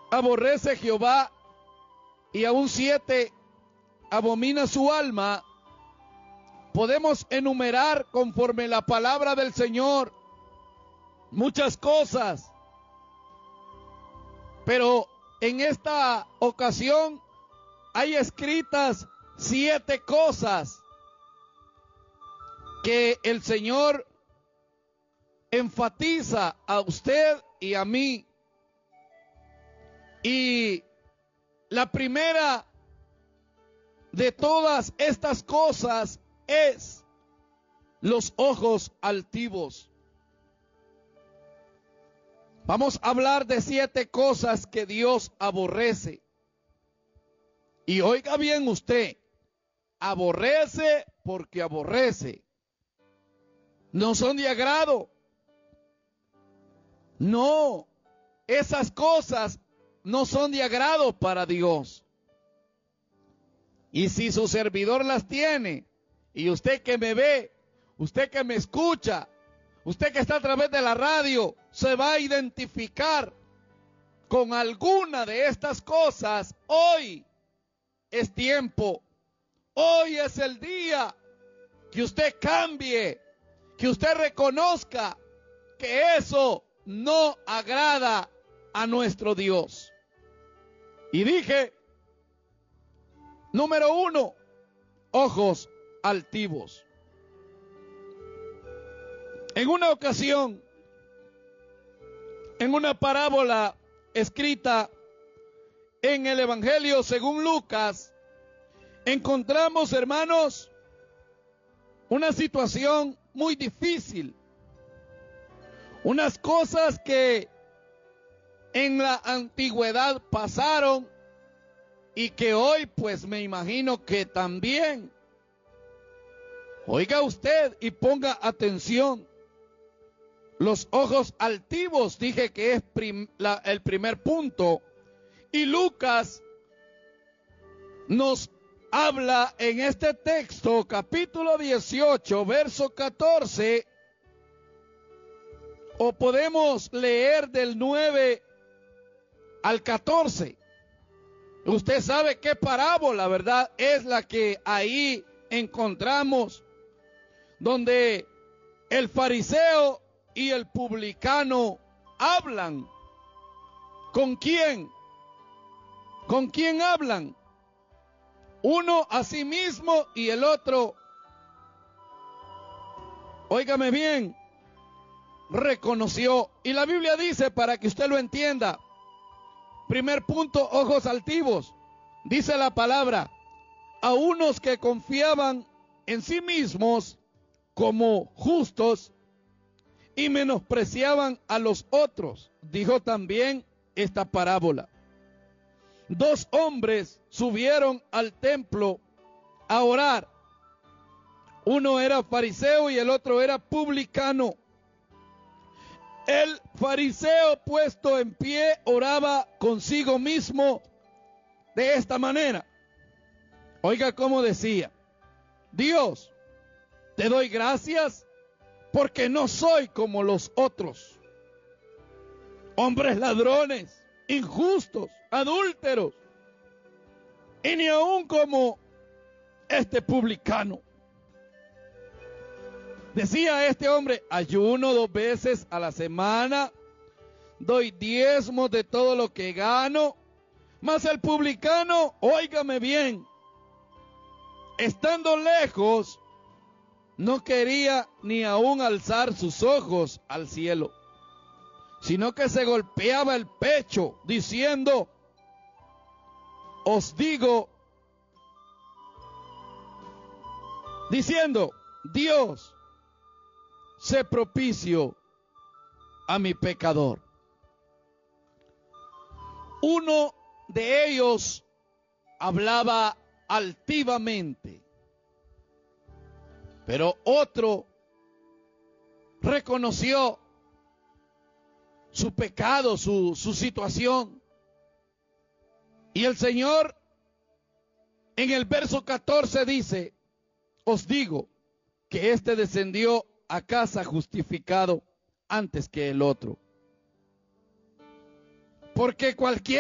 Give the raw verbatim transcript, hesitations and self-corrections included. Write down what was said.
aborrece Jehová, y aún siete abomina su alma. Podemos enumerar conforme la palabra del Señor muchas cosas, pero en esta ocasión hay escritas siete cosas que el Señor enfatiza a usted y a mí. Y la primera de todas estas cosas es los ojos altivos. Vamos a hablar de siete cosas que Dios aborrece. Y oiga bien usted, aborrece porque aborrece. No son de agrado. No, esas cosas no son de agrado para Dios. Y si su servidor las tiene, y usted que me ve, usted que me escucha, usted que está a través de la radio, se va a identificar con alguna de estas cosas, hoy es tiempo, hoy es el día que usted cambie, que usted reconozca que eso no agrada a nuestro Dios. Y dije, número uno, ojos altivos. En una ocasión, en una parábola escrita en el Evangelio según Lucas, encontramos, hermanos, una situación muy difícil. Unas cosas que en la antigüedad pasaron y que hoy pues me imagino que también. Oiga usted y ponga atención. Los ojos altivos, dije que es prim, la, el primer punto. Y Lucas nos habla en este texto, capítulo dieciocho, verso catorce, o podemos leer del nueve al catorce. Usted sabe qué parábola, ¿verdad? Es la que ahí encontramos, donde el fariseo y el publicano hablan. ¿Con quién? ¿Con quién hablan? Uno a sí mismo y el otro, óigame bien, reconoció. Y la Biblia dice, para que usted lo entienda, primer punto, ojos altivos. Dice la palabra, a unos que confiaban en sí mismos como justos y menospreciaban a los otros. Dijo también esta parábola. Dos hombres subieron al templo a orar. Uno era fariseo y el otro era publicano. El fariseo, puesto en pie, oraba consigo mismo de esta manera. Oiga cómo decía: Dios, te doy gracias porque no soy como los otros, hombres ladrones, injustos, adúlteros, y ni aún como este publicano. Decía este hombre, ayuno dos veces a la semana, doy diezmos de todo lo que gano, mas el publicano, óigame bien, estando lejos, no quería ni aún alzar sus ojos al cielo, sino que se golpeaba el pecho, diciendo, os digo, diciendo, Dios, sé propicio a mi pecador. Uno de ellos hablaba altivamente, pero otro reconoció su pecado, su, su situación. Y el Señor en el verso catorce dice, os digo que éste descendió a casa justificado antes que el otro. Porque cualquier